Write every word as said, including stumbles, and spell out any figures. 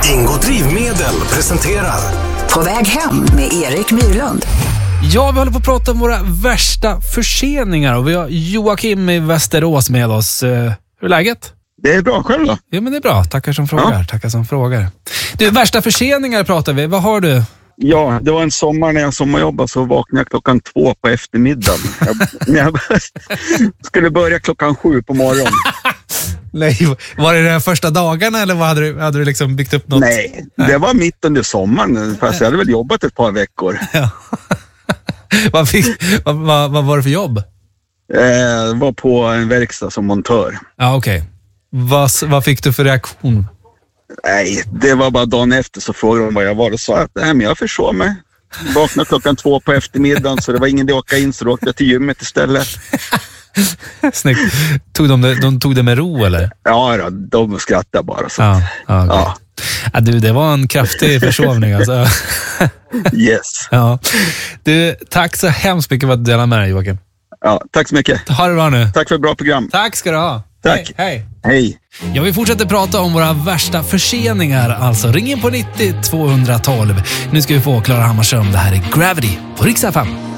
Ingo Drivmedel presenterar På väg hem med Erik Myrlund. Ja, vi håller på att prata om våra värsta förseningar och vi har Joakim i Västerås med oss. Hur är läget? Det är bra, själv då? Ja, men det är bra. Tackar som frågar. Ja. Tackar som frågar. Du, värsta förseningar pratar vi. Vad har du? Ja, det var en sommar när jag sommarjobbade så vaknade jag klockan två på eftermiddagen. Jag, när jag skulle börja klockan sju på morgonen. Nej, var det de första dagarna eller vad hade du, hade du liksom byggt upp något? Nej, Nej, det var mitt under sommaren. Fast jag hade väl jobbat ett par veckor. Ja. vad, fick, vad, vad, vad var det för jobb? Eh, var på en verkstad som montör. Ja, okej. Okay. Vad, vad fick du för reaktion? Nej, det var bara dagen efter så frågade de vad jag var och sa att nej, men jag försov mig. Vaknade klockan två på eftermiddagen så det var ingen idé att åka in så då åkte jag till gymmet istället. Snyggt. Tog de, det, de tog det med ro eller? Ja, då, de skrattade bara. Så. Ja, ja, okay. ja. Ja, du, det var en kraftig försovning alltså. Yes. Ja. Du, tack så hemskt mycket för att du delade med dig, Joakim. Ja, tack så mycket. Ha det bra nu. Tack för ett bra program. Tack ska du ha. Tack. Hej. Hej. Hej. Ja, vi fortsätter prata om våra värsta förseningar. Alltså, ring in på nittio tvåhundratolv. Nu ska vi få Klara Hammarström. Det här är Gravity på Rix F M.